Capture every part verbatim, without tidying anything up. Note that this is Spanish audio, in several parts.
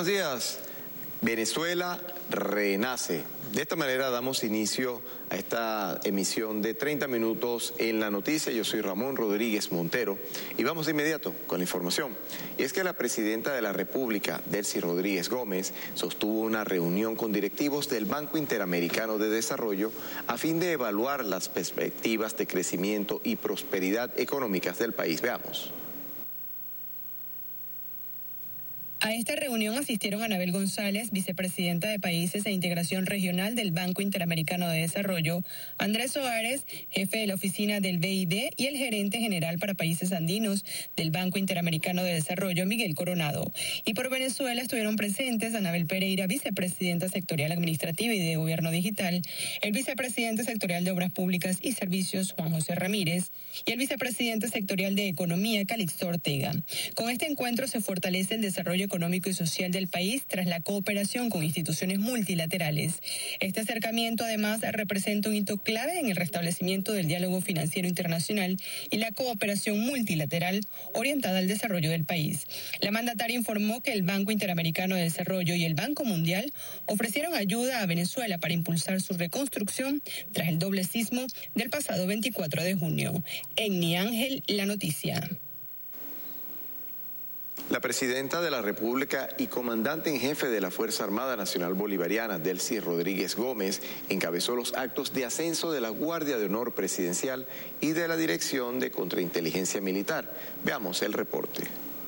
buenos días. Venezuela renace. De esta manera damos inicio a esta emisión de treinta minutos en la noticia. Yo soy Ramón Rodríguez Montero y vamos de inmediato con la información. Y es que la presidenta de la República, Delcy Rodríguez Gómez, sostuvo una reunión con directivos del Banco Interamericano de Desarrollo a fin de evaluar las perspectivas de crecimiento y prosperidad económicas del país. Veamos. A esta reunión asistieron Anabel González, vicepresidenta de Países e Integración Regional del Banco Interamericano de Desarrollo, Andrés Soares, jefe de la oficina del B I D, y el gerente general para países andinos del Banco Interamericano de Desarrollo, Miguel Coronado. Y por Venezuela estuvieron presentes Anabel Pereira, vicepresidenta sectorial administrativa y de Gobierno Digital, el vicepresidente sectorial de Obras Públicas y Servicios, Juan José Ramírez, y el vicepresidente sectorial de Economía, Calixto Ortega. Con este encuentro se fortalece el desarrollo económico y social del país tras la cooperación con instituciones multilaterales. Este acercamiento además representa un hito clave en el restablecimiento del diálogo financiero internacional y la cooperación multilateral orientada al desarrollo del país. La mandataria informó que el Banco Interamericano de Desarrollo y el Banco Mundial ofrecieron ayuda a Venezuela para impulsar su reconstrucción tras el doble sismo del pasado veinticuatro de junio. Enni Ángel, La Noticia. La presidenta de la República y comandante en jefe de la Fuerza Armada Nacional Bolivariana, Delcy Rodríguez Gómez, encabezó los actos de ascenso de la Guardia de Honor Presidencial y de la Dirección de Contrainteligencia Militar. Veamos el reporte.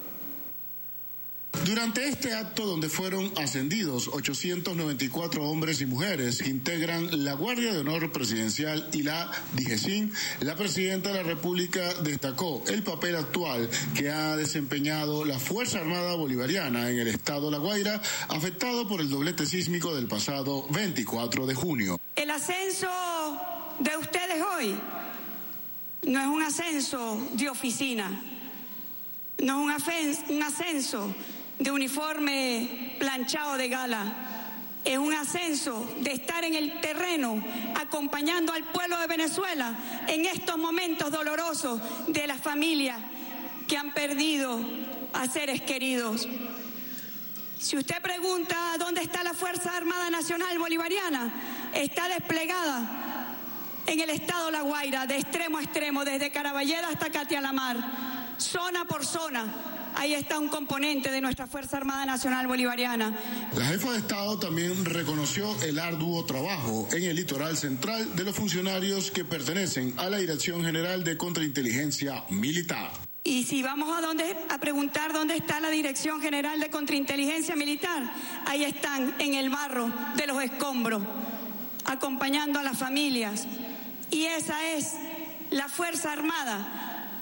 Durante este acto, donde fueron ascendidos ochocientos noventa y cuatro hombres y mujeres que integran la Guardia de Honor Presidencial y la DIGESIN, la presidenta de la República destacó el papel actual que ha desempeñado la Fuerza Armada Bolivariana en el estado La Guaira, afectado por el doblete sísmico del pasado veinticuatro de junio. El ascenso de ustedes hoy no es un ascenso de oficina, no es un ascenso de uniforme planchado de gala. Es un ascenso de estar en el terreno acompañando al pueblo de Venezuela en estos momentos dolorosos de las familias que han perdido a seres queridos. Si usted pregunta dónde está la Fuerza Armada Nacional Bolivariana, está desplegada en el estado La Guaira, de extremo a extremo, desde Caraballeda hasta Catialamar, zona por zona. Ahí está un componente de nuestra Fuerza Armada Nacional Bolivariana. La jefa de Estado también reconoció el arduo trabajo en el litoral central de los funcionarios que pertenecen a la Dirección General de Contrainteligencia Militar. Y si vamos a, dónde, a preguntar dónde está la Dirección General de Contrainteligencia Militar, ahí están, en el barro de los escombros, acompañando a las familias. Y esa es la Fuerza Armada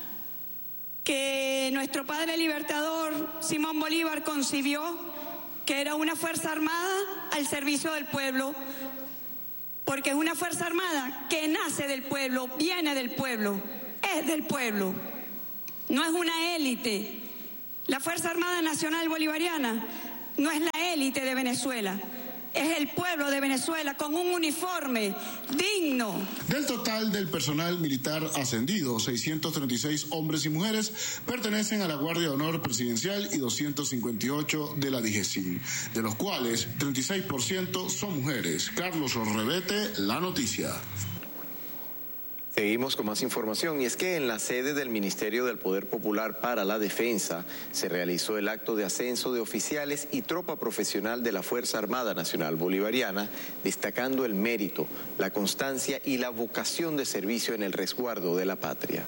que nuestro padre libertador Simón Bolívar concibió, que era una fuerza armada al servicio del pueblo, porque es una fuerza armada que nace del pueblo, viene del pueblo, es del pueblo, no es una élite. La Fuerza Armada Nacional Bolivariana no es la élite de Venezuela. Es el pueblo de Venezuela con un uniforme digno. Del total del personal militar ascendido, seiscientos treinta y seis hombres y mujeres pertenecen a la Guardia de Honor Presidencial y doscientos cincuenta y ocho de la DIGESIN, de los cuales treinta y seis por ciento son mujeres. Carlos Orrebete, La Noticia. Seguimos con más información, y es que en la sede del Ministerio del Poder Popular para la Defensa se realizó el acto de ascenso de oficiales y tropa profesional de la Fuerza Armada Nacional Bolivariana, destacando el mérito, la constancia y la vocación de servicio en el resguardo de la patria.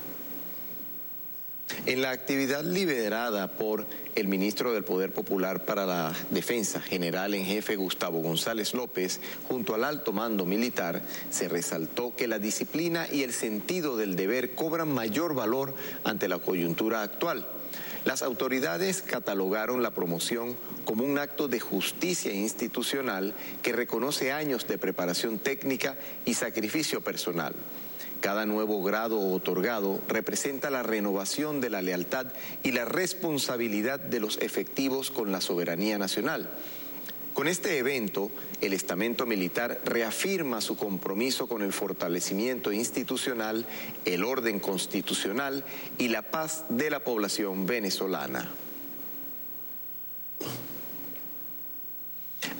En la actividad liderada por el ministro del Poder Popular para la Defensa, general en jefe Gustavo González López, junto al alto mando militar, se resaltó que la disciplina y el sentido del deber cobran mayor valor ante la coyuntura actual. Las autoridades catalogaron la promoción como un acto de justicia institucional que reconoce años de preparación técnica y sacrificio personal. Cada nuevo grado otorgado representa la renovación de la lealtad y la responsabilidad de los efectivos con la soberanía nacional. Con este evento, el estamento militar reafirma su compromiso con el fortalecimiento institucional, el orden constitucional y la paz de la población venezolana.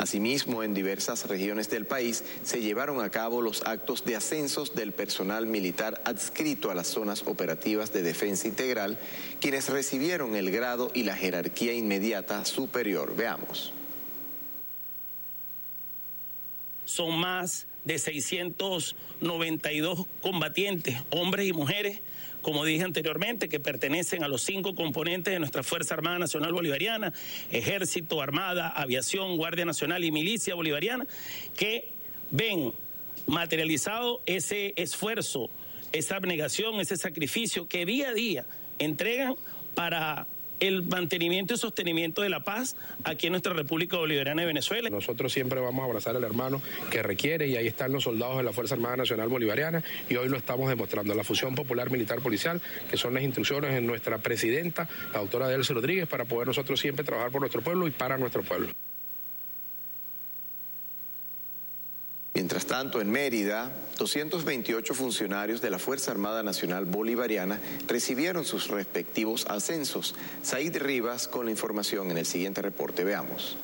Asimismo, en diversas regiones del país se llevaron a cabo los actos de ascensos del personal militar adscrito a las zonas operativas de defensa integral, quienes recibieron el grado y la jerarquía inmediata superior. Veamos. Son más de seiscientos noventa y dos combatientes, hombres y mujeres, como dije anteriormente, que pertenecen a los cinco componentes de nuestra Fuerza Armada Nacional Bolivariana, Ejército, Armada, Aviación, Guardia Nacional y Milicia Bolivariana, que ven materializado ese esfuerzo, esa abnegación, ese sacrificio que día a día entregan para el mantenimiento y sostenimiento de la paz aquí en nuestra República Bolivariana de Venezuela. Nosotros siempre vamos a abrazar al hermano que requiere, y ahí están los soldados de la Fuerza Armada Nacional Bolivariana, y hoy lo estamos demostrando. La fusión popular militar policial, que son las instrucciones de nuestra presidenta, la doctora Delcy Rodríguez, para poder nosotros siempre trabajar por nuestro pueblo y para nuestro pueblo. Mientras tanto, en Mérida, doscientos veintiocho funcionarios de la Fuerza Armada Nacional Bolivariana recibieron sus respectivos ascensos. Said Rivas con la información en el siguiente reporte. Veamos.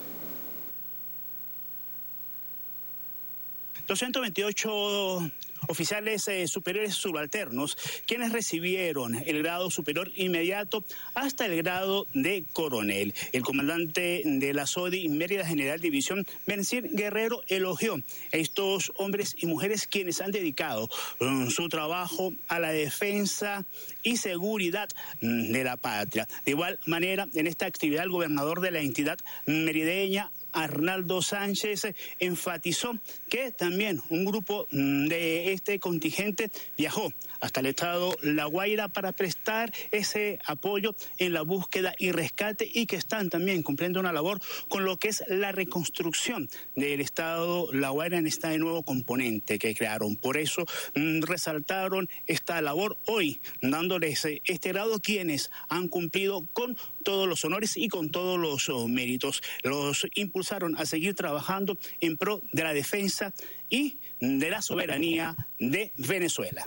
doscientos veintiocho oficiales eh, superiores subalternos, quienes recibieron el grado superior inmediato hasta el grado de coronel. El comandante de la S O D I Mérida General División, Bencir Guerrero, elogió a estos hombres y mujeres quienes han dedicado um, su trabajo a la defensa y seguridad um, de la patria. De igual manera, en esta actividad, el gobernador de la entidad merideña, Arnaldo Sánchez, enfatizó que también un grupo de este contingente viajó hasta el estado La Guaira para prestar ese apoyo en la búsqueda y rescate, y que están también cumpliendo una labor con lo que es la reconstrucción del estado La Guaira en este nuevo componente que crearon. Por eso mm, resaltaron esta labor hoy, dándoles este grado quienes han cumplido con todos los honores y con todos los oh, méritos. Los impulsaron a seguir trabajando en pro de la defensa y de la soberanía de Venezuela.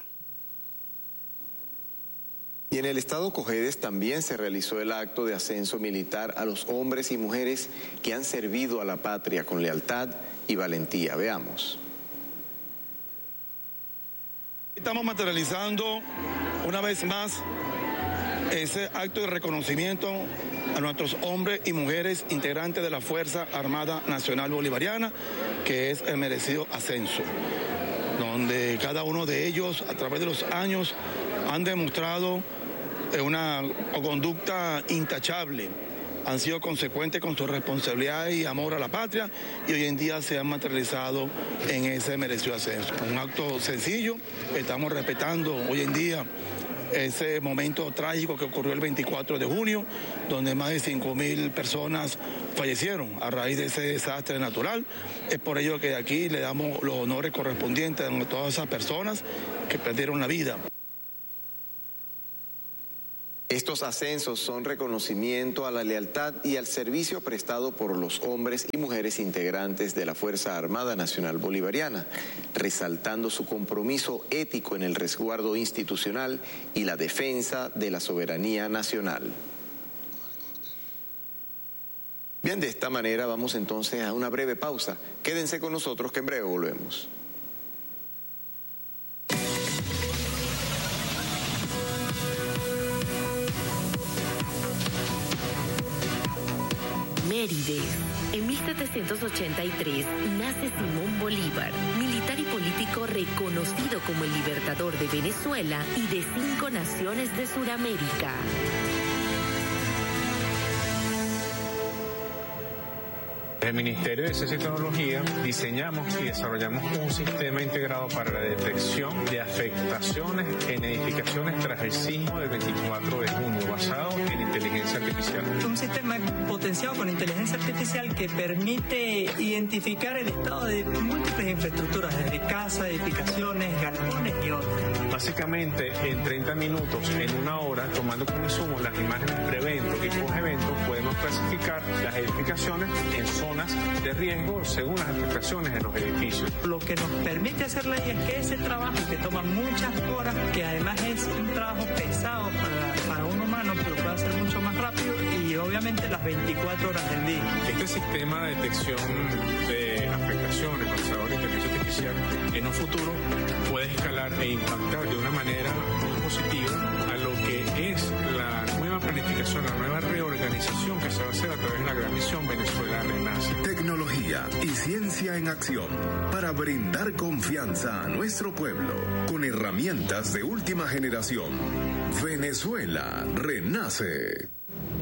Y en el estado Cojedes también se realizó el acto de ascenso militar a los hombres y mujeres que han servido a la patria con lealtad y valentía. Veamos. Estamos materializando una vez más ese acto de reconocimiento a nuestros hombres y mujeres integrantes de la Fuerza Armada Nacional Bolivariana, que es el merecido ascenso, donde cada uno de ellos a través de los años han demostrado una conducta intachable, han sido consecuentes con su responsabilidad y amor a la patria, y hoy en día se han materializado en ese merecido ascenso. Un acto sencillo, estamos respetando hoy en día ese momento trágico que ocurrió el veinticuatro de junio, donde más de cinco mil personas fallecieron a raíz de ese desastre natural. Es por ello que aquí le damos los honores correspondientes a todas esas personas que perdieron la vida. Estos ascensos son reconocimiento a la lealtad y al servicio prestado por los hombres y mujeres integrantes de la Fuerza Armada Nacional Bolivariana, resaltando su compromiso ético en el resguardo institucional y la defensa de la soberanía nacional. Bien, de esta manera vamos entonces a una breve pausa. Quédense con nosotros que en breve volvemos. Mérida. En mil setecientos ochenta y tres nace Simón Bolívar, militar y político reconocido como el libertador de Venezuela y de cinco naciones de Sudamérica. En el Ministerio de Ciencia y Tecnología diseñamos y desarrollamos un sistema integrado para la detección de afectaciones en edificaciones tras el sismo del veinticuatro de junio, basado en inteligencia artificial. Un sistema potenciado con inteligencia artificial que permite identificar el estado de múltiples infraestructuras, desde casas, edificaciones, galpones y otros. Básicamente, en treinta minutos, en una hora, tomando como insumo las imágenes pre-eventos y post-eventos, podemos clasificar las edificaciones en zonas de riesgo según las aplicaciones en los edificios. Lo que nos permite hacer la I A es que ese trabajo que toma muchas horas, que además es un trabajo pesado para, para un humano, pero puede hacer mucho más rápido y y obviamente las veinticuatro horas del día. Este sistema de detección de afectaciones basado en inteligencia artificial en un futuro puede escalar e impactar de una manera muy positiva a lo que es la nueva planificación, la nueva reorganización que se va a hacer a través de la gran misión Venezuela Renace. Tecnología y ciencia en acción para brindar confianza a nuestro pueblo con herramientas de última generación. Venezuela Renace.